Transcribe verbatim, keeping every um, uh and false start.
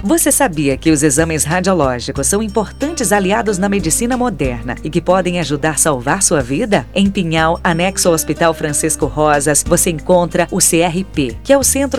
Você sabia que os exames radiológicos são importantes aliados na medicina moderna e que podem ajudar a salvar sua vida? Em Pinhal, anexo ao Hospital Francisco Rosas, você encontra o C R P, que é o Centro